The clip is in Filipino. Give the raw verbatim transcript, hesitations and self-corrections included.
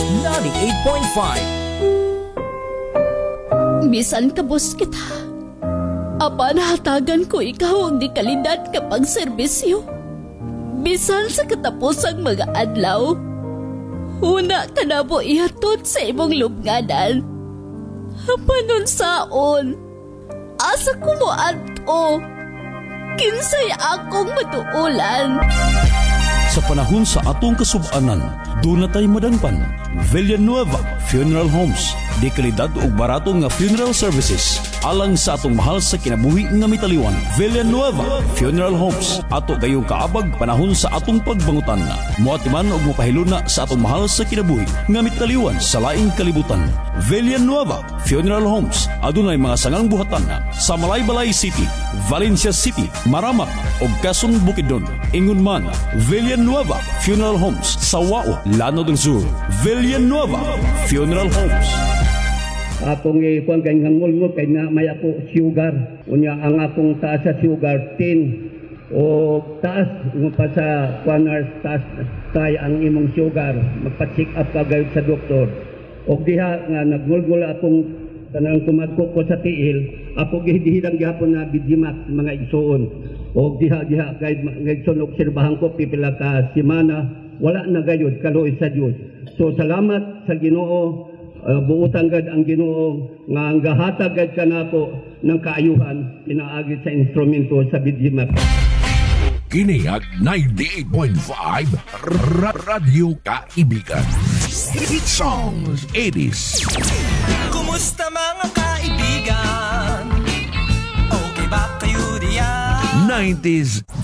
ninety-eight point five. Bisan kabos kita, apan hatagan ko ikaw ang di kalidad kapag serbisyo. Bisan sa katapusang mga adlaw, una ka na mo ihatod sa imong lubnganan. Panon saon, asa ko mo adto, kinsay akong matuulan. Sa panahon sa atong kasub-anan, doon na tayo madangpan. Villanueva Funeral Homes. Di kalidad o barato nga funeral services alang sa atong mahal sa kinabuhi nga mitaliwan. Villanueva Funeral Homes. Ato kayong kaabag panahon sa atong pagbangutan. Muatiman o mapahiluna sa atong mahal sa kinabuhi nga mitaliwan sa laing kalibutan. Villanueva Funeral Homes. Adunay mga sangang buhatan sa Malaybalay City, Valencia City, Maramak o Quezon Bukidnon. Ingon man, Villanueva Funeral Homes sa Wao, Lanao del Sur. Villanueva Funeral Homes. Akong ikuan kay ngangol-ngol kay na may ako sugar. Unya ang akong taas sa sugar ten o taas mo pa sa corner taas tay ang imong sugar. Magpa-check up ka gayud sa doktor. Og diha nga nagngol-ngol akong kanang kumadko ko sa tiil, ako gihidang gihapon na bidimax mga igsoon. Og diha diha kay ngayson obserbahan ko pipila ka semana wala na gayud kaluoy sa Dios. So salamat sa Ginoo. Uh, buutan gad ang Ginoo nga ang gahatag gad kanako ng kaayuhan pinaagi sa instrumento sa Bidimac. Kini ang ninety-eight point five Radyo Kaibigan. Hit songs eighties. Kumusta mga kaibigan? Okay ba kayo diyan? nineties